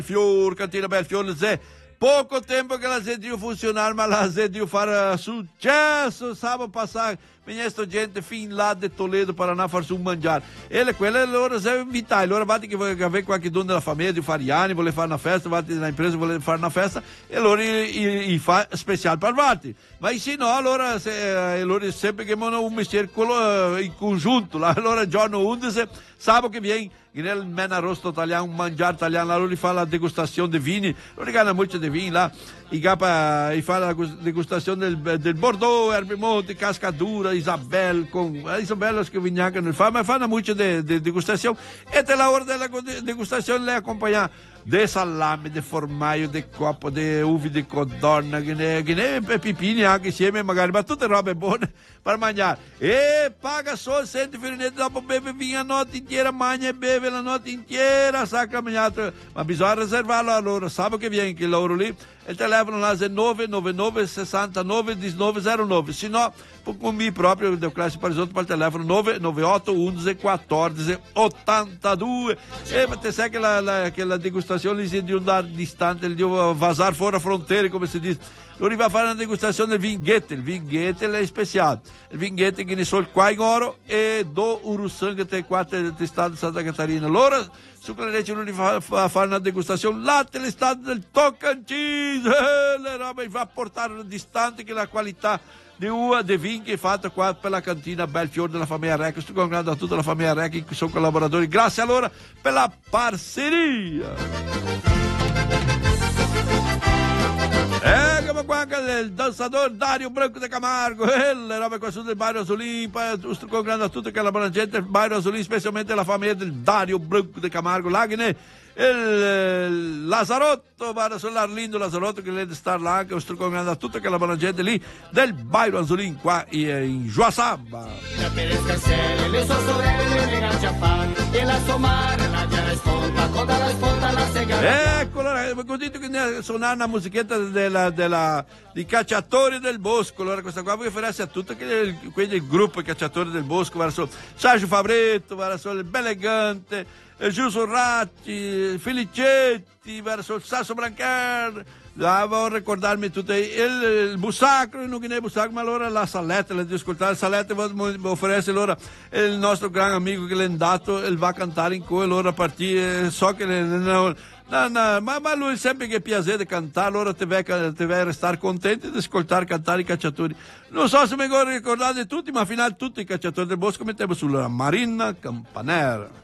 Fior, Cantina Belfiore, Zé. Pouco tempo que ela decidiu funcionar, mas ela decidiu fare sucesso, sabe passar. Minha gente fin lá de Toledo, Paraná, farsi un mangiare. E quelle loro se invitare, loro vatti che avere qualche dono della famiglia di fare anni, vuole fare una festa, vatti nella impresa, vuole fare una festa, e loro fa speciale per vatti. Ma se no, allora loro sempre che hanno un mestiere in congiunto, allora giorno 11, sabato che viene nel mena rosto italiano, un mangiare italiano, allora fa la degustazione dei vini, lo regala molto di vini là, fa la degustazione del Bordeaux, Erbemonte, Cascadura, Isabel, Isabel che vignaca nel fa, ma fanno molto di degustazione, e te la ora della degustazione le accompagna de salame, de formaggio, de coppa, de uvi di codorna, che ne pipini anche insieme magari, ma tutte robe buone per mangiare. E paga solo 100 fiorinette, dopo beve vinho la notte intera, mangia e beve la notte intera, sacca mangiato, ma bisogna riservarlo allora, sabato che viene che loro lì, il telefono là è 999 69 1909, se no con me proprio del classe Parisotto per il telefono 998 11 14 82. E te sai che la degustazione si di andare distante, di vasare fuori frontiere, come si dice. Lui va a fare una degustazione del Vinghette, il Vinghette è speciale, il Vinghette che ne so il qua in oro e do urusang te quattro di Stato di Santa Catarina. Allora su quella legge lui va a fare una degustazione latte l'estate del Toccancino, le robe va a portare distante che la qualità di uva di vin che è fatta qua per la cantina Belfiore della famiglia Recchi. Sto congratulando a tutta la famiglia Recchi che sono collaboratori, grazie allora per la parceria. Ecco qua anche il danzatore Dario Branco de Camargo, le robe qua su del Bairro Azzolin, sto congratulando a tutta la buona gente del Bairro Azzolin, specialmente la famiglia del Dario Branco de Camargo, là che ne il Lazzarotto, guarda sull'Arlindo Lazzarotto che deve stare là anche, sto congratulando a tutta la buona gente lì del Bairro Azzolin qua in Joaçaba. Le sue sorelle nella Giappone e la sua madre la già sponta, coda la sponta la segata. Ecco, allora, così che suonare una musichetta di Cacciatori del Bosco, allora questa qua vuoi farsi a tutto quel gruppo Cacciatori del Bosco, verso Sergio Fabretto, verso il Belegante, Giù Sorratti, Felicetti, verso il Sasso Brancar. Devo ricordarmi tutto il Bussacro, non è Bussacro, ma allora la Saletta, di ascoltare Saletta, mi offrire allora il nostro gran amico che l'è andato, e va a cantare in cui allora partire, so che ma lui sempre che piace di cantare, allora deve restare contento di ascoltare cantare i cacciatori. Non so se mi ricordate tutti, ma a finale tutti i Cacciatori del Bosco mettevo sulla Marina Campanera.